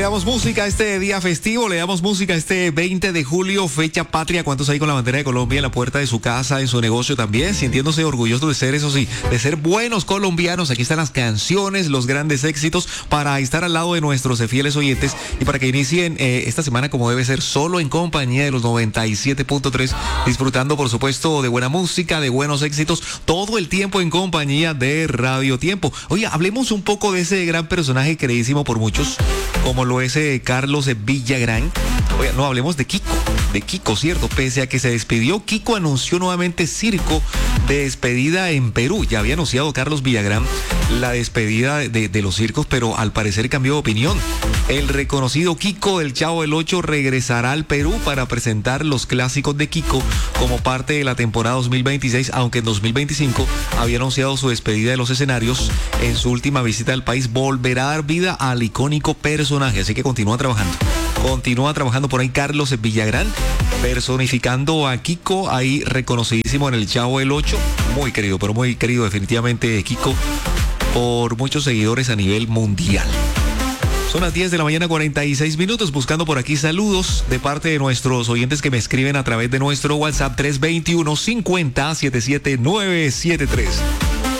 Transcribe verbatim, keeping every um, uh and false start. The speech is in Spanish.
damos música este día festivo, le damos música este veinte de julio, fecha patria. ¿Cuántos hay con la bandera de Colombia en la puerta de su casa, en su negocio también? Sintiéndose orgullosos de ser, eso sí, de ser buenos colombianos. Aquí están las canciones, los grandes éxitos para estar al lado de nuestros fieles oyentes y para que inicien eh, esta semana como debe ser, solo en compañía de los noventa y siete punto tres, disfrutando por supuesto de buena música, de buenos éxitos, todo el tiempo en compañía de Radio Tiempo. Oye, hablemos un poco de ese gran personaje queridísimo por muchos, como lo es eh, Carlos Villagrán. Oye, no hablemos de Kiko, de Kiko, ¿cierto? Pese a que se despidió, Kiko anunció nuevamente circo de despedida en Perú. Ya había anunciado Carlos Villagrán la despedida de, de los circos, pero al parecer cambió de opinión. El reconocido Kiko del Chavo del Ocho regresará al Perú para presentar los clásicos de Kiko como parte de la temporada dos mil veintiséis, aunque en dos mil veinticinco había anunciado su despedida de los escenarios. En su última visita al país volverá a dar vida al icónico personaje, así que continúa trabajando. Continúa trabajando por ahí Carlos Villagrán, personificando a Kiko, ahí reconocidísimo en el Chavo del Ocho. Muy querido, pero muy querido definitivamente Kiko por muchos seguidores a nivel mundial. Son las diez de la mañana, cuarenta y seis minutos, buscando por aquí saludos de parte de nuestros oyentes que me escriben a través de nuestro WhatsApp tres dos uno, cincuenta, setenta y siete nueve siete tres.